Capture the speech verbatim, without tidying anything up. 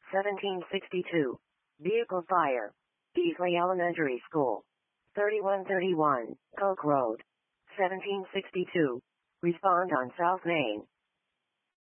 seventeen sixty-two. Vehicle fire. Beasley Elementary School. thirty-one thirty-one, Polk Road. seventeen sixty-two. Respond on South Main.